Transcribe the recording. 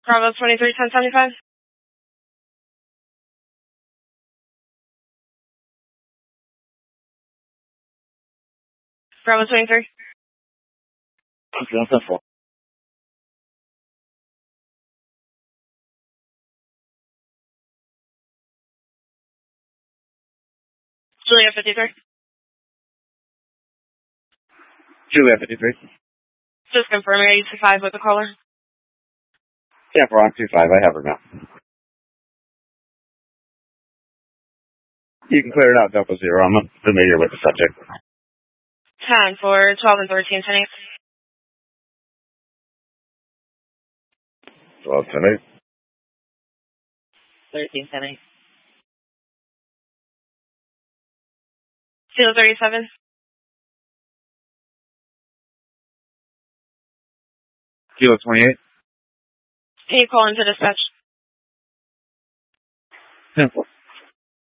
Bravo 23, 1075. Bravo 23. Okay, 174. Juliet 53. Juliet 53. Just confirming 825 with the caller. Yeah, for 125. I have her now. You can clear it out, 0. I'm familiar with the subject. 10 for 12 and 13, 10 12, 10, 8. 13, 10 Seal 37. Kilo 28. Can you call into dispatch? 10-4.